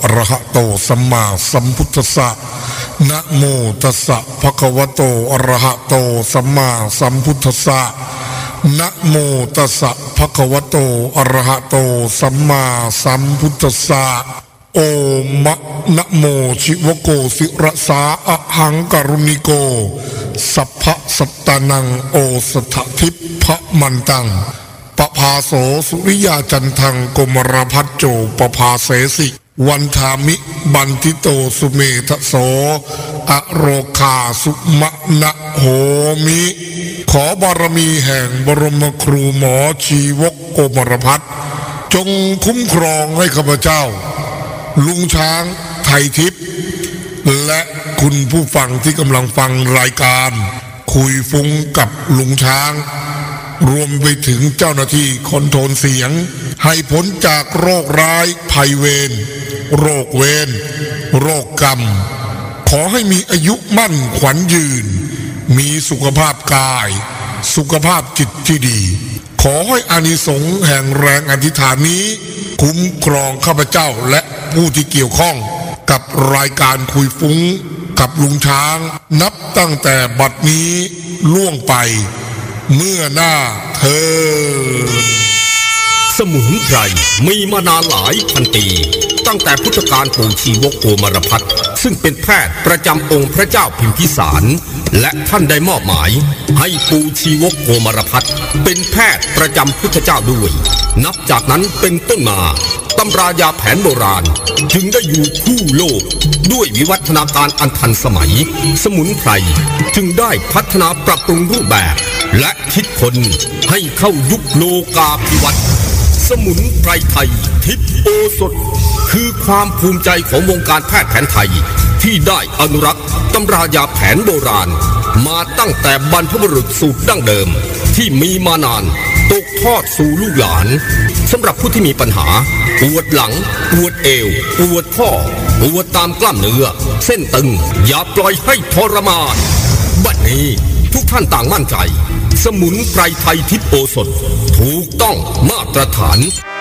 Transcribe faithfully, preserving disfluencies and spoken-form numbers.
อะระหะโตสัมมาสัมพุทธัสสะนะโมตัสสะภะคะวะโตอะระหะโตสัมมาสัมพุทธัสสะนะโมตัสสะภะคะวะโตอะระหะโตสัมมาสัมพุทธัสสะโอมะนะโมชิวโกสิรสาอะหังกรุณิโกสัพพะสัตตานังโอสถทิพพะมันตังปภาโสสุริยาจันทังโกมรพัจโจปภาเสสิวันธามิบันทิโตสุเมทโสอโรคาสุมะนะโหมิขอบารมีแห่งบรมครูหมอชีวกโกมรพัฒน์จงคุ้มครองให้ข้าพเจ้าลุงช้างไทยทิพย์และคุณผู้ฟังที่กำลังฟังรายการคุยฟุ้งกับลุงช้างรวมไปถึงเจ้าหน้าที่คอนโทรลเสียงให้พ้นจากโรคร้ายภัยเวรโรคเวรโรคกรรมขอให้มีอายุมั่นขวัญยืนมีสุขภาพกายสุขภาพจิตที่ดีขอให้อานิสงส์แห่งแรงอธิษฐานนี้คุ้มครองข้าพเจ้าและผู้ที่เกี่ยวข้องกับรายการคุยฟุ้งกับลุงช้างนับตั้งแต่บัดนี้ล่วงไปเมื่อหน้าเธอสมุนไพรมีมานานหลายพันปีตั้งแต่พุทธกาลปู่ชีวกโกมารพัฒน์ซึ่งเป็นแพทย์ประจำองค์พระเจ้าพิมพิสารและท่านได้มอบหมายให้ปู่ชีวกโกมารพัฒน์เป็นแพทย์ประจำพุทธเจ้าด้วยนับจากนั้นเป็นต้นมาตำรายาแผนโบราณจึงได้อยู่คู่โลกด้วยวิวัฒนาการอันทันสมัยสมุนไพรจึงได้พัฒนาปรับปรุงรูปแบบและคิดค้นให้เข้ายุคโลกาภิวัตน์สมุนไพรไทยทิพย์โอสถคือความภูมิใจของวงการแพทย์แผนไทยที่ได้อนุรักษ์ตำรายาแผนโบราณมาตั้งแต่บรรพบุรุษสูตรดั้งเดิมที่มีมานานตกทอดสู่ลูกหลานสำหรับผู้ที่มีปัญหาปวดหลังปวดเอวปวดข้อปวดตามกล้ามเนื้อเส้นตึงอย่าปล่อยให้ทรมานบัดนี้ทุกท่านต่างมั่นใจสมุนไพรไทยทิพย์โอสถถูกต้องมาตรฐาน